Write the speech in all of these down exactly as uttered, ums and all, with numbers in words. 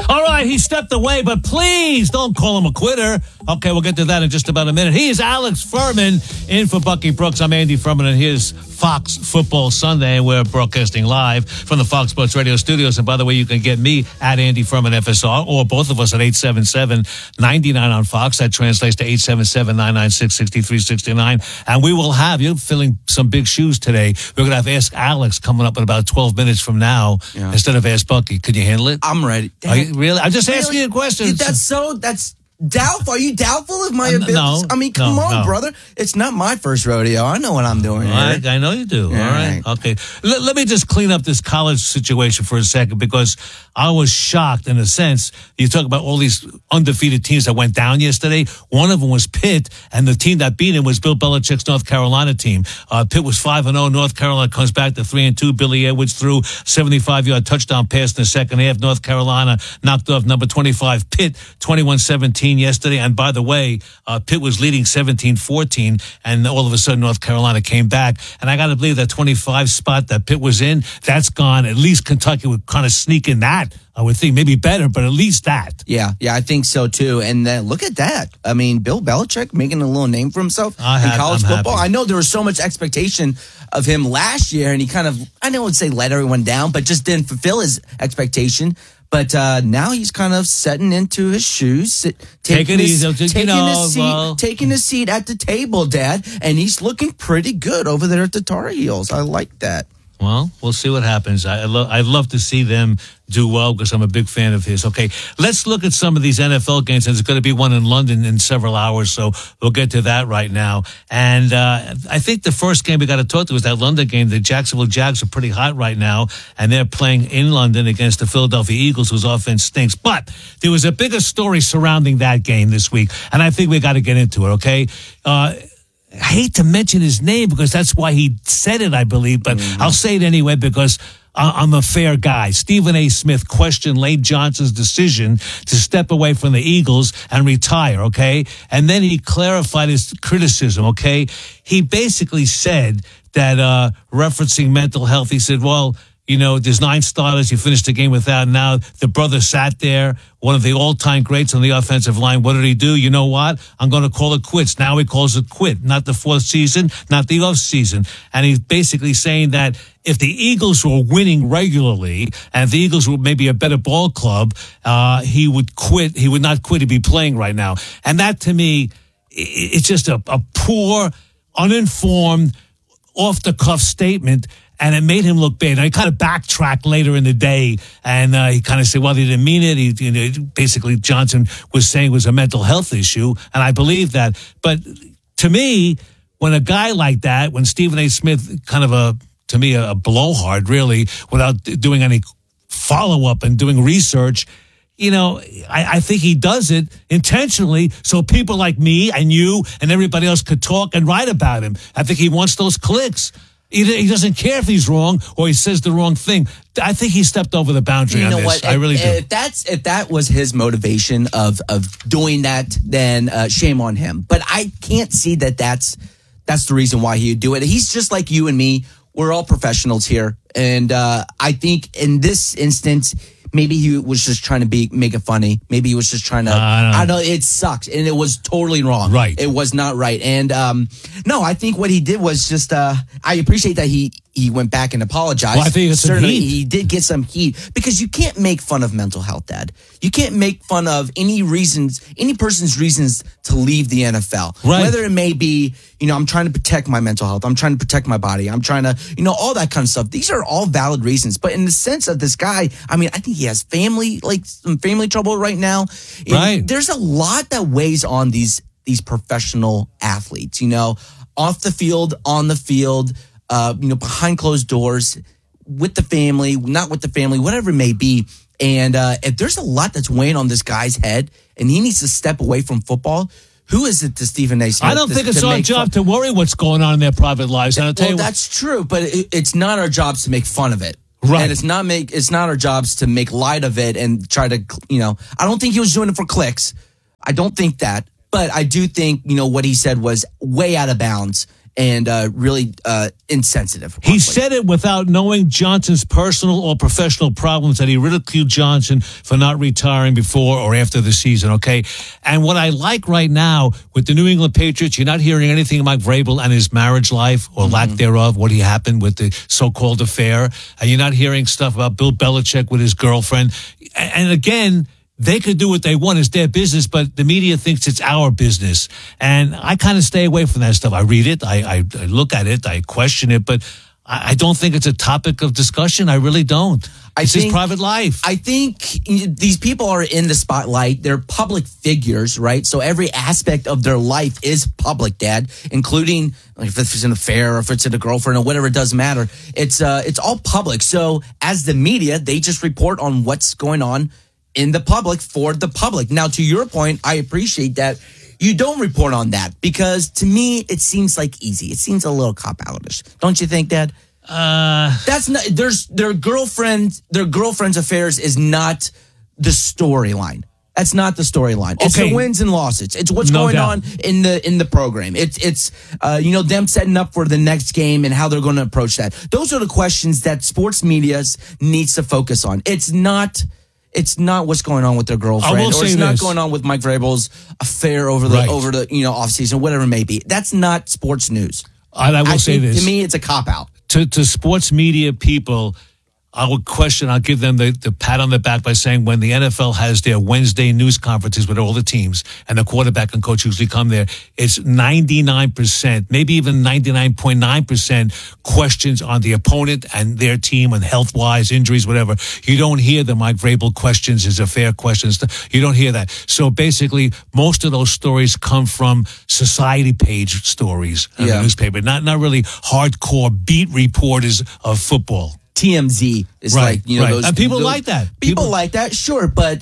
All right, he stepped away, but please don't call him a quitter. Okay, we'll get to that in just about a minute. He is Alex Furman in for Bucky Brooks. I'm Andy Furman, and here's Fox Football Sunday. We're broadcasting live from the Fox Sports Radio studios. And by the way, you can get me at Andy Furman F S R or both of us at eight seven seven, nine nine on Fox. That translates to eight seven seven, nine nine six, six three six nine. And we will have you filling some big shoes today. We're going to have Ask Alex coming up in about twelve minutes from now yeah. instead of Ask Bucky. Could you handle it? I'm ready. Are you, really? I'm just really? asking you questions. That's so, that's doubtful. Are you doubtful of my uh, abilities? No. I mean, come no, on, no. brother. It's not my first rodeo. I know what I'm doing. I, I know you do. All, All right. right. Okay. L- let me just clean up this college situation for a second, because I was shocked in a sense. You talk about all these undefeated teams that went down yesterday. One of them was Pitt, and the team that beat him was Bill Belichick's North Carolina team. Uh, Pitt was five and oh. North Carolina comes back to three and two. Billy Edwards threw seventy-five yard touchdown pass in the second half. North Carolina knocked off number twenty-five Pitt twenty-one seventeen yesterday. And by the way, uh, Pitt was leading seventeen fourteen, and all of a sudden North Carolina came back. And I got to believe that twenty-five spot that Pitt was in, that's gone. At least Kentucky would kind of sneak in that. I would think maybe better, but at least that. Yeah, yeah, I think so too. And then look at that. I mean, Bill Belichick making a little name for himself I in have, college I'm football. happy. I know there was so much expectation of him last year, and he kind of, I don't want to say let everyone down, but just didn't fulfill his expectation. But uh, now he's kind of setting into his shoes, sit, taking, taking, his, easy, taking, you know, his seat, well, taking his seat at the table, Dad. And he's looking pretty good over there at the Tar Heels. I like that. Well, we'll see what happens. I, I lo- I'd love to see them do well, because I'm a big fan of his. Okay, let's look at some of these N F L games. There's going to be one in London in several hours, so we'll get to that right now. And uh, I think the first game we got to talk to is that London game. The Jacksonville Jags are pretty hot right now, and they're playing in London against the Philadelphia Eagles, whose offense stinks. But there was a bigger story surrounding that game this week, and I think we got to get into it, okay? Uh I hate to mention his name because that's why he said it, I believe, but mm-hmm. I'll say it anyway because I'm a fair guy. Stephen A. Smith questioned Lane Johnson's decision to step away from the Eagles and retire, okay? And then he clarified his criticism, okay? He basically said that, uh, referencing mental health, he said, well, you know, there's nine starters. You finished the game without. Now the brother sat there, one of the all-time greats on the offensive line. What did he do? You know what? I'm going to call it quits. Now he calls it quit. Not the fourth season, not the off season. And he's basically saying that if the Eagles were winning regularly and if the Eagles were maybe a better ball club, uh, he would quit. He would not quit. He'd be playing right now. And that to me, it's just a, a poor, uninformed, off-the-cuff statement. And it made him look bad. And he kind of backtracked later in the day, and uh, he kind of said, well, he didn't mean it. He, you know, basically, Johnson was saying it was a mental health issue, and I believe that. But to me, when a guy like that, when Stephen A. Smith, kind of a, to me, a blowhard, really, without doing any follow-up and doing research, you know, I, I think he does it intentionally so people like me and you and everybody else could talk and write about him. I think he wants those clicks. He doesn't care if he's wrong or he says the wrong thing. I think he stepped over the boundary you know on this. What? I really if, do. If that's if that was his motivation of of doing that, then uh, shame on him. But I can't see that that's that's the reason why he would do it. He's just like you and me. We're all professionals here, and uh, I think in this instance, maybe he was just trying to be make it funny. Maybe he was just trying to. Uh, I, don't know. I know it sucks, and it was totally wrong. Right, it was not right. And um, no, I think what he did was just. Uh, I appreciate that he he went back and apologized. Well, I think it's certainly some heat. He did get some heat because you can't make fun of mental health, Dad. You can't make fun of any reasons, any person's reasons to leave the N F L. Right. Whether it may be, you know, I'm trying to protect my mental health. I'm trying to protect my body. I'm trying to, you know, all that kind of stuff. These are all valid reasons. But in the sense of this guy, I mean, I think he has family, like some family trouble right now. Right. And there's a lot that weighs on these these professional athletes, you know, off the field, on the field, uh, you know, behind closed doors, with the family, not with the family, whatever it may be. And uh, if there's a lot that's weighing on this guy's head and he needs to step away from football, who is it to Stephen A. Smith? I don't to, think it's to our job fun? to worry what's going on in their private lives. And I'll tell well, you that's true, but it, it's not our jobs to make fun of it. Right. And it's not make it's not our jobs to make light of it and try to, you know, I don't think he was doing it for clicks. I don't think that. But I do think, you know, what he said was way out of bounds. and uh, really uh, insensitive. He honestly. said it without knowing Johnson's personal or professional problems, that he ridiculed Johnson for not retiring before or after the season, okay? And what I like right now with the New England Patriots, you're not hearing anything about Vrabel and his marriage life or mm-hmm. lack thereof, what he happened with the so-called affair. And you're not hearing stuff about Bill Belichick with his girlfriend. And again, they could do what they want. It's their business, but the media thinks it's our business. And I kind of stay away from that stuff. I read it, I, I, I look at it, I question it, but I, I don't think it's a topic of discussion. I really don't. I it's think, his private life. I think these people are in the spotlight. They're public figures, right? So every aspect of their life is public, Dad, including like if it's an affair or if it's a girlfriend or whatever, it doesn't matter. It's uh, it's all public. So as the media, they just report on what's going on in the public for the public. Now, to your point, I appreciate that you don't report on that because to me, it seems like easy. It seems a little cop-outish. Don't you think, Dad? Uh, That's not, there's, their girlfriend, their girlfriend's affairs is not the storyline. That's not the storyline. It's okay. the wins and losses. It's what's No going doubt. on in the in the program. It's it's uh, you know them setting up for the next game and how they're going to approach that. Those are the questions that sports media needs to focus on. It's not it's not what's going on with their girlfriend, I will or say it's not this. going on with Mike Vrabel's affair over the Right. over the you know offseason, whatever it may be. That's not sports news. And I will I say think, this. to me, it's a cop out. To, to sports media people, I would question, I'll give them the, the pat on the back by saying when the N F L has their Wednesday news conferences with all the teams and the quarterback and coach usually come there, it's ninety-nine percent, maybe even ninety-nine point nine percent questions on the opponent and their team and health-wise, injuries, whatever. You don't hear the Mike Vrabel questions, his affair questions. You don't hear that. So basically, most of those stories come from society page stories in Yeah. the newspaper, not, not really hardcore beat reporters of football. T M Z is Right, like, you know, right. those. And people those- like that. People, People- like that, sure. But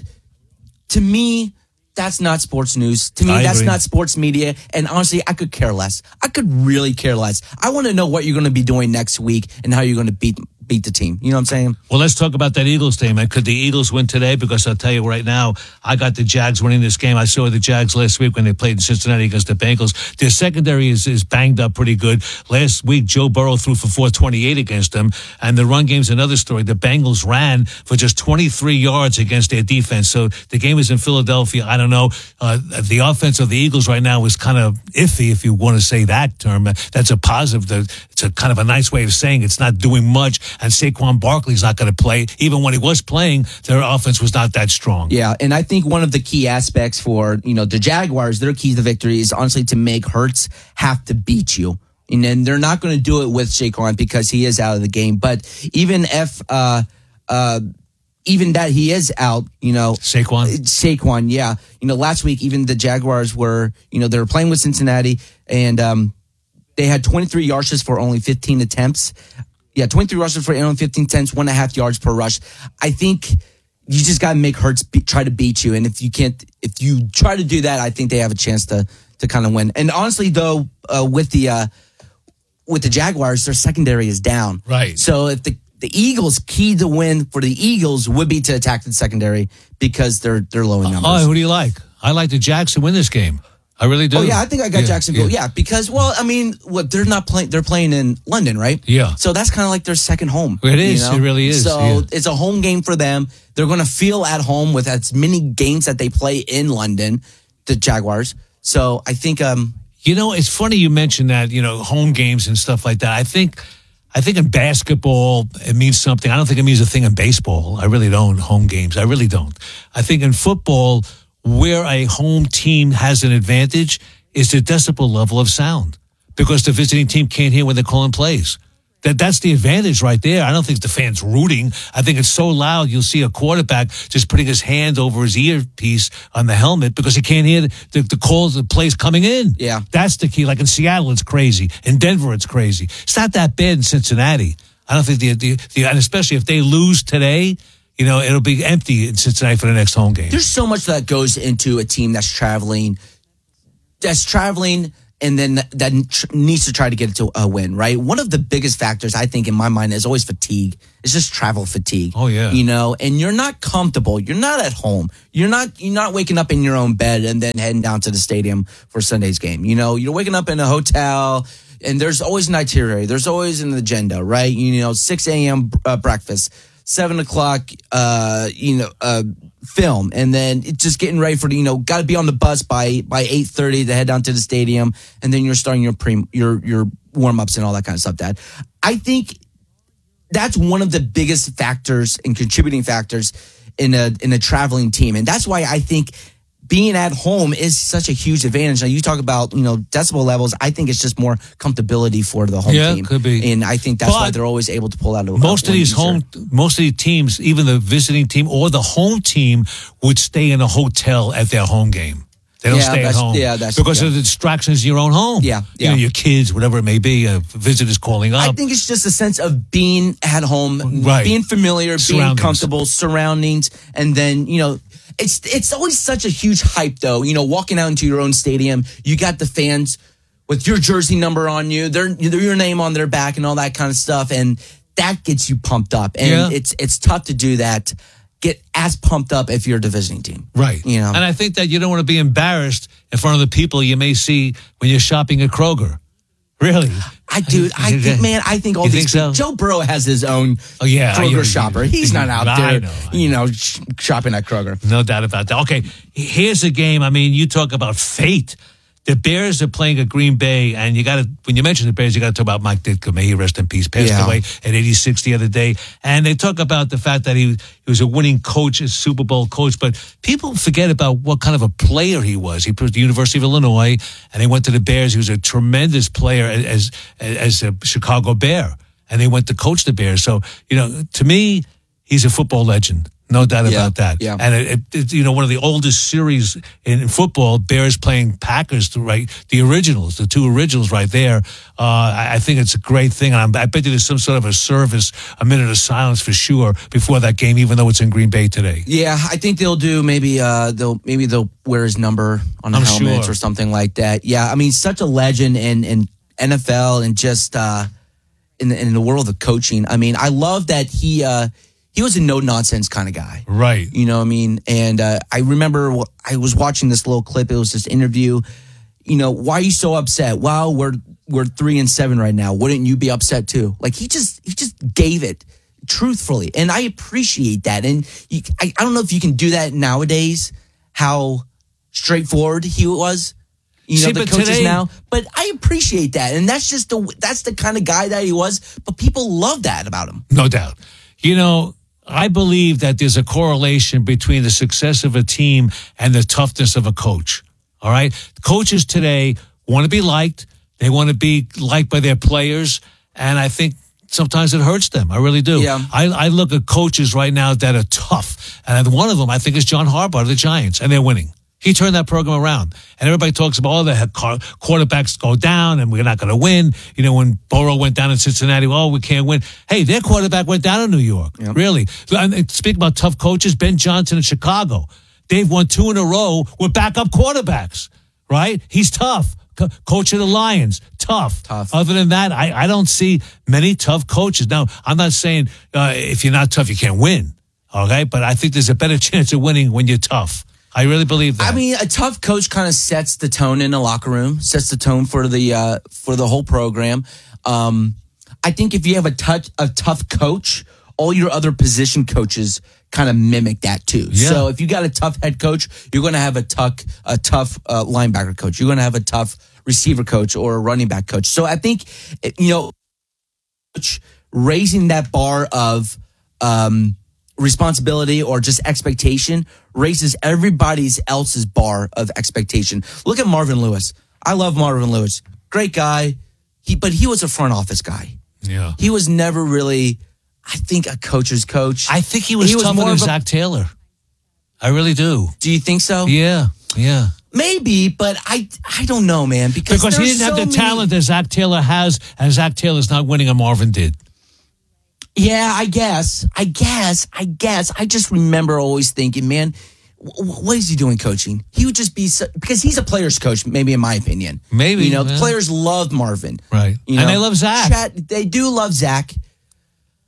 to me, that's not sports news. To me, I that's agree. not sports media. And honestly, I could care less. I could really care less. I want to know what you're going to be doing next week and how you're going to beat beat the team. You know what I'm saying? Well, let's talk about that Eagles team. And could the Eagles win today? Because I'll tell you right now, I got the Jags winning this game. I saw the Jags last week when they played in Cincinnati against the Bengals. Their secondary is, is banged up pretty good. Last week, Joe Burrow threw for four twenty-eight against them. And the run game's another story. The Bengals ran for just twenty-three yards against their defense. So the game is in Philadelphia. I don't know. Uh, the offense of the Eagles right now is kind of iffy, if you want to say that term. That's a positive. It's a kind of a nice way of saying it's not doing much. And Saquon Barkley's not going to play. Even when he was playing, their offense was not that strong. Yeah, and I think one of the key aspects for, you know, the Jaguars, their key to victory is honestly to make Hurts have to beat you. And then they're not going to do it with Saquon because he is out of the game. But even if, uh, uh, even that he is out, you know. Saquon? Saquon, yeah. You know, last week, even the Jaguars were, you know, they were playing with Cincinnati and, um, they had twenty-three rushes for only fifteen attempts. Yeah, twenty-three rushes for only fifteen attempts, one and a half yards per rush. I think you just got to make Hurts be, try to beat you. And if you can't, if you try to do that, I think they have a chance to to kind of win. And honestly, though, uh, with the uh, with the Jaguars, their secondary is down. Right. So if the the Eagles' key to win for the Eagles would be to attack the secondary because they're they're low in numbers. Oh, who do you like? I like the Jags to win this game. I really do. Oh yeah, I think I got Yeah, Jacksonville. yeah. Yeah. because well, I mean, what they're not playing. They're playing in London, right? Yeah. So that's kind of like their second home. It is. you know? It really is, So yeah. it's a home game for them. They're going to feel at home with as many games that they play in London, the Jaguars. So I think, um, You know, it's funny you mentioned that, you know, home games and stuff like that. I think I think in basketball, it means something. I don't think it means a thing in baseball. I really don't, home games. I really don't. I think in football, where a home team has an advantage is the decibel level of sound because the visiting team can't hear when they're calling plays. That That's the advantage right there. I don't think the fans rooting. I think it's so loud you'll see a quarterback just putting his hand over his earpiece on the helmet because he can't hear the, the calls, the plays coming in. Yeah. That's the key. Like in Seattle, it's crazy. In Denver, it's crazy. It's not that bad in Cincinnati. I don't think the, the, the and especially if they lose today, you know, it'll be empty in Cincinnati for the next home game. there's so much that goes into a team that's traveling, that's traveling, and then that tr- needs to try to get to a win, right? One of the biggest factors, I think, in my mind is always fatigue. It's just travel fatigue. Oh, yeah. You know, and you're not comfortable. You're not at home. You're not you're not waking up in your own bed and then heading down to the stadium for Sunday's game. You know, you're waking up in a hotel. and there's always an itinerary. There's always an agenda, right? You know, six a.m. Uh, breakfast, seven o'clock, uh, you know, uh, film, and then it's just getting ready for, you know, got to be on the bus by by eight thirty to head down to the stadium, and then you're starting your pre your your warm ups and all that kind of stuff. Dad, I think that's one of the biggest factors and contributing factors in a in a traveling team, and that's why I think being at home is such a huge advantage. Now, you talk about, you know, decibel levels. I think it's just more comfortability for the home yeah, team. Could be. And I think that's but why they're always able to pull out a most of these easier. home, most of the teams, even the visiting team or the home team, would stay in a hotel at their home game. They don't Yeah, stay at that's- home yeah, that's- because yeah. of the distractions in your own home. Yeah, you know, yeah. your kids, whatever it may be, uh, visitors calling up. I think it's just a sense of being at home, Right. being familiar, being Surroundings. comfortable, surroundings, and then, you know, it's it's always such a huge hype, though. You know, walking out into your own stadium, you got the fans with your jersey number on you, their your name on their back, and all that kind of stuff, and that gets you pumped up. And Yeah. it's it's tough to do that. Get as pumped up if you're the visiting team, Right. You know, and I think that you don't want to be embarrassed in front of the people you may see when you're shopping at Kroger. Really? I dude, I think, man, I think all You these think so? Joe Burrow has his own Oh, yeah, Kroger I- shopper. He's not out I there, know, I you know, sh- shopping at Kroger. No doubt about that. Okay, here's a game. I mean, you talk about fate. The Bears are playing at Green Bay, and you got to, when you mention the Bears, you got to talk about Mike Ditka. May he rest in peace. Passed Yeah. away at eighty-six the other day. And they talk about the fact that he, he was a winning coach, a Super Bowl coach, but people forget about what kind of a player he was. He played at the University of Illinois, and he went to the Bears. He was a tremendous player as, as a Chicago Bear, and he went to coach the Bears. So, you know, to me, he's a football legend. No doubt Yeah, about that. yeah. And it, it, it's, you know, one of the oldest series in football, Bears playing Packers, to right, the originals, the two originals right there. Uh, I, I think it's a great thing. And I'm, I bet you there's some sort of a service, a minute of silence for sure before that game, even though it's in Green Bay today. Yeah, I think they'll do maybe uh they'll maybe they'll wear his number on the I'm helmets sure. or something like that. Yeah, I mean, such a legend in in N F L and just uh in the, in the world of coaching. I mean, I love that he uh he was a no nonsense kind of guy. Right. You know what I mean? And uh, I remember wh- I was watching this little clip. It was this interview. You know, why are you so upset? Well, we're we're three and seven right now. Wouldn't you be upset too? Like he just he just gave it truthfully, and I appreciate that. And you, I I don't know if you can do that nowadays. How straightforward he was. You know, See, the but coaches today- now, but I appreciate that, and that's just the that's the kind of guy that he was. But people love that about him. No doubt. You know, I believe that there's a correlation between the success of a team and the toughness of a coach. All right? Coaches today want to be liked. They want to be liked by their players. And I think sometimes it hurts them. I really do. Yeah. I, I look at coaches right now that are tough. And one of them, I think, is John Harbaugh of the Giants. And they're winning. He turned that program around. And everybody talks about, oh, the quarterbacks go down and we're not going to win. You know, when Burrow went down in Cincinnati, oh, we can't win. Hey, their quarterback went down in New York. Yep. Really. And speaking about tough coaches, Ben Johnson in Chicago. They've won two in a row with backup quarterbacks, right? He's tough. Co- coach of the Lions, tough. Tough. Other than that, I, I don't see many tough coaches. Now, I'm not saying uh, if you're not tough, you can't win. Okay. But I think there's a better chance of winning when you're tough. I really believe that. I mean, a tough coach kind of sets the tone in the locker room, sets the tone for the uh, for the whole program. Um, I think if you have a touch a tough coach, all your other position coaches kind of mimic that too. Yeah. So if you got a tough head coach, you're going to have a tough a tough uh, linebacker coach. You're going to have a tough receiver coach or a running back coach. So I think you know, raising that bar of um, responsibility or just expectation raises everybody's else's bar of expectation. Look at Marvin Lewis. I love Marvin Lewis. Great guy. He, but he was a front office guy. yeah. He was never really, I think, a coach's coach. I think he was, He was tougher more than of a- Zach Taylor. I really do. Do you think so? Yeah. Yeah. Maybe, but I I don't know, man. Because, Because he there's didn't have so the many- talent that Zach Taylor has, and Zach Taylor's not winning, and Marvin did. Yeah, I guess. I guess. I guess. I just remember always thinking, man, w- what is he doing coaching? He would just be so, because he's a player's coach, maybe in my opinion. Maybe, You know, the yeah. players love Marvin. Right. You And know, they love Zach. Chat, they do love Zach.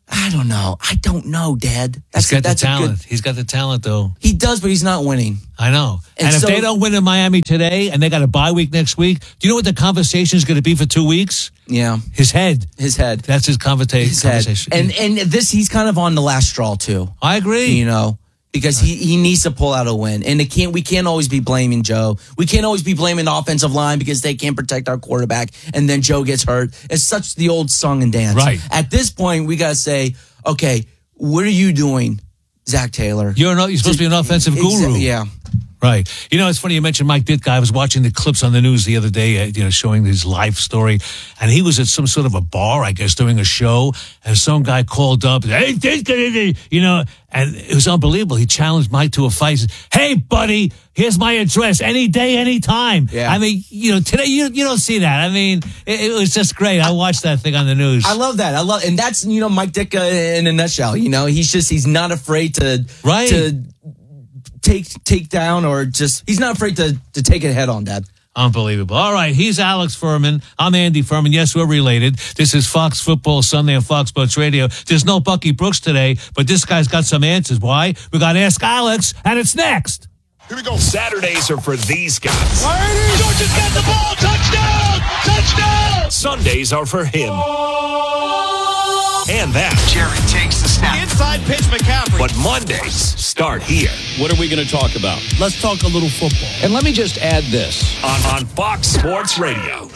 I don't know. I don't know, Dad. That's He's got a, that's the a talent. good- He's got the talent, though. he does, but he's not winning. I know. And And, if so- they don't win in Miami today and they got a bye week next week, do you know what the conversation is going to be for two weeks? Yeah, His head. his head. That's his conversa- His head. conversation. And and this, he's kind of on the last straw too. I agree. You know, because he, he needs to pull out a win, and it can't. We can't always be blaming Joe. We can't always be blaming the offensive line because they can't protect our quarterback, and then Joe gets hurt. It's such the old song and dance. Right. At this point, we got to say, okay, what are you doing, Zach Taylor? You're, an, you're supposed to be an offensive guru. Exa- yeah. Right. You know, it's funny you mentioned Mike Ditka. I was watching the clips on the news the other day, uh, you know, showing his life story. And he was at some sort of a bar, I guess, doing a show. And some guy called up, hey, Ditka, you know, and it was unbelievable. He challenged Mike to a fight. He said, hey, buddy, here's my address. Any day, any time. Yeah. I mean, you know, today you you don't see that. I mean, it, it was just great. I watched that thing on the news. I love that. I love, and that's, you know, Mike Ditka in a nutshell. You know, he's just, he's not afraid to, Right. to take, take down or just, he's not afraid to, to take it head on, Dad. Unbelievable. All right, he's Alex Furman. I'm Andy Furman. Yes, we're related. This is Fox Football Sunday on Fox Sports Radio. There's no Bucky Brooks today, but this guy's got some answers. Why? We got to Ask Alex, and it's next. Here we go. Saturdays are for these guys. Georgia's got the ball. Touchdown! Touchdown! Sundays are for him. And that. Jerry takes the snap. Inside pitch, McCaffrey. But Mondays start here What are we going to talk about? Let's talk a little football. And let me just add this. on, on Fox Sports Radio.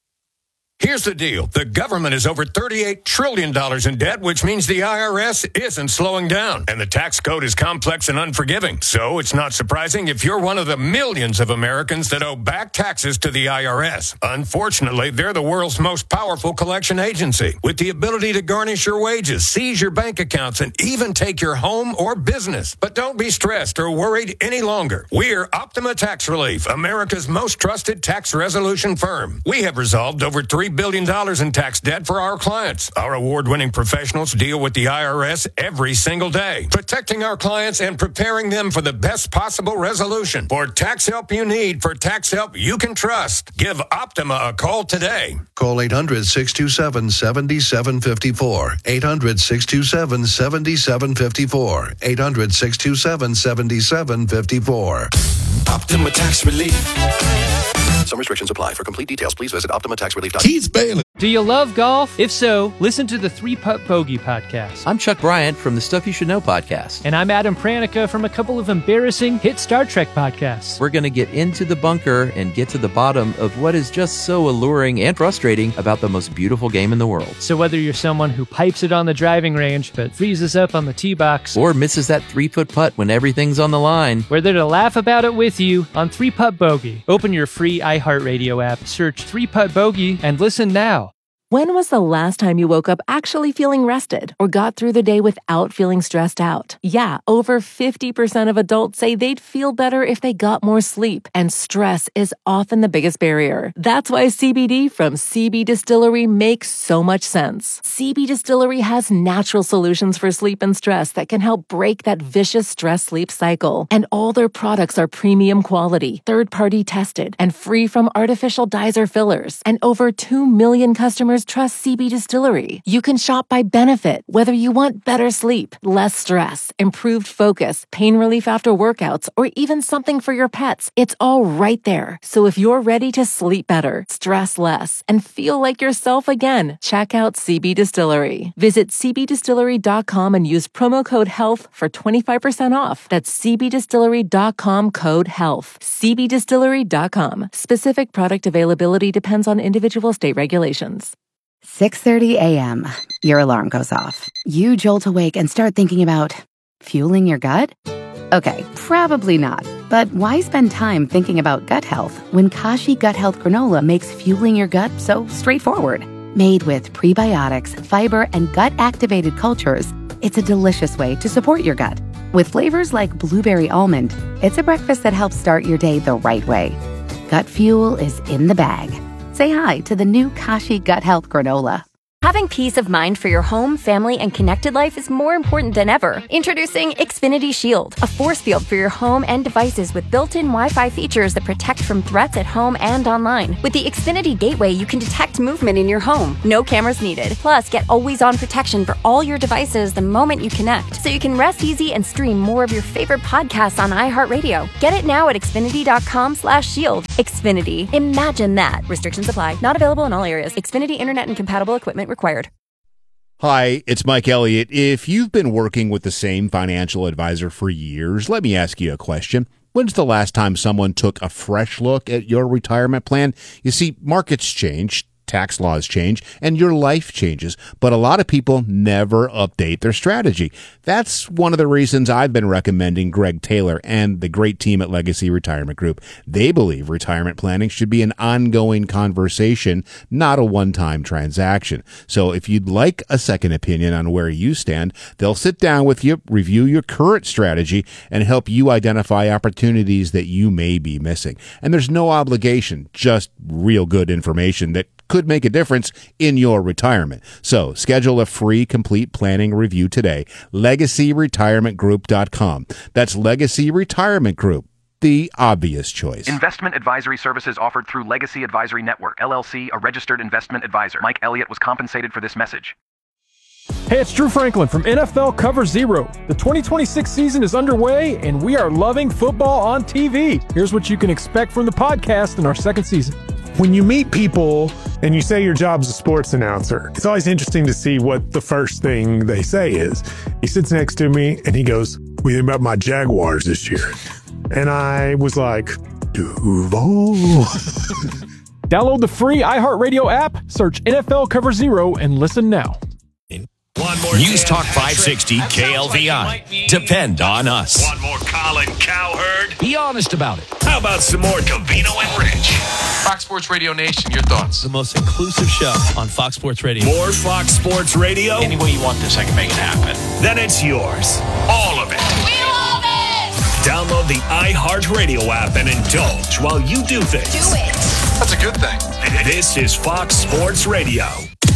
Here's the deal. The government is over thirty-eight trillion dollars in debt, which means the I R S isn't slowing down. And the tax code is complex and unforgiving. So it's not surprising if you're one of the millions of Americans that owe back taxes to the I R S. Unfortunately, they're the world's most powerful collection agency with the ability to garnish your wages, seize your bank accounts, and even take your home or business. But don't be stressed or worried any longer. We're Optima Tax Relief, America's most trusted tax resolution firm. We have resolved over three billion dollars in tax debt for our clients. Our award-winning professionals deal with the I R S every single day, protecting our clients and preparing them for the best possible resolution. For tax help you need, for tax help you can trust, give Optima a call today. Call eight hundred, six two seven, seven seven five four. eight hundred, six two seven, seven seven five four. eight hundred, six two seven, seven seven five four. Optima Tax Relief. Some restrictions apply. For complete details, please visit optima tax relief dot com. Keith Bailey. Do you love golf? If so, listen to the Three Putt Bogey podcast. I'm Chuck Bryant from the Stuff You Should Know podcast. And I'm Adam Pranica from a couple of embarrassing hit Star Trek podcasts. We're going to get into the bunker and get to the bottom of what is just so alluring and frustrating about the most beautiful game in the world. So whether you're someone who pipes it on the driving range but freezes up on the tee box, Or misses that three-foot putt when everything's on the line. we're there to laugh about it with you on Three Putt Bogey. Open your free iHeartRadio app, search Three Putt Bogey, and listen now. When was the last time you woke up actually feeling rested or got through the day without feeling stressed out? Yeah, over fifty percent of adults say they'd feel better if they got more sleep, and stress is often the biggest barrier. That's why C B D from C B Distillery makes so much sense. C B Distillery has natural solutions for sleep and stress that can help break that vicious stress-sleep cycle. And all their products are premium quality, third-party tested, and free from artificial dyes or fillers. And over two million customers trust C B Distillery. You can shop by benefit, whether you want better sleep, less stress, improved focus, pain relief after workouts, or even something for your pets. It's all right there. So if you're ready to sleep better, stress less, and feel like yourself again, check out C B Distillery. Visit c b distillery dot com and use promo code HEALTH for twenty-five percent off. That's c b distillery dot com code HEALTH. c b distillery dot com. Specific product availability depends on individual state regulations. six thirty a.m. Your alarm goes off. You jolt awake and start thinking about fueling your gut? Okay, probably not. But why spend time thinking about gut health when Kashi Gut Health Granola makes fueling your gut so straightforward? Made with prebiotics, fiber, and gut-activated cultures, it's a delicious way to support your gut. With flavors like blueberry almond, it's a breakfast that helps start your day the right way. Gut fuel is in the bag. Say hi to the new Kashi Gut Health Granola. Having peace of mind for your home, family, and connected life is more important than ever. Introducing Xfinity Shield, a force field for your home and devices with built-in Wi-Fi features that protect from threats at home and online. With the Xfinity Gateway, you can detect movement in your home. No cameras needed. Plus, get always-on protection for all your devices the moment you connect, so you can rest easy and stream more of your favorite podcasts on iHeartRadio. Get it now at Xfinity.com slash shield. Xfinity. Imagine that. Restrictions apply. Not available in all areas. Xfinity Internet and compatible equipment required. Hi, it's Mike Elliott. If you've been working with the same financial advisor for years, let me ask you a question. When's the last time someone took a fresh look at your retirement plan? You see, markets change, tax laws change, and your life changes, but a lot of people never update their strategy. That's one of the reasons I've been recommending Greg Taylor and the great team at Legacy Retirement Group. They believe retirement planning should be an ongoing conversation, not a one-time transaction. So if you'd like a second opinion on where you stand, they'll sit down with you, review your current strategy, and help you identify opportunities that you may be missing. And there's no obligation, just real good information that could make a difference in your retirement. So schedule a free complete planning review today. legacy retirement group dot com. That's Legacy Retirement Group, the obvious choice. Investment advisory services offered through Legacy Advisory Network, L L C, a registered investment advisor. Mike Elliott was compensated for this message. Hey, it's Drew Franklin from N F L Cover Zero. The twenty twenty-six season is underway, and we are loving football on T V. Here's what you can expect from the podcast in our second season. When you meet people and you say your job's a sports announcer, it's always interesting to see what the first thing they say is. He sits next to me and he goes, "What do you think about my Jaguars this year?" And I was like, Duval. Download the free iHeartRadio app, search N F L Cover Zero, and listen now. One more News Talk five sixty K L V I. Like Depend on us. One more Colin Cowherd. Be honest about it. How about some more Covino and Rich? Fox Sports Radio Nation, your thoughts? The most inclusive show on Fox Sports Radio. More Fox Sports Radio? Any way you want this, I can make it happen. Then it's yours. All of it. We love it! Download the iHeartRadio app and indulge while you do things. Do it. That's a good thing. This is Fox Sports Radio.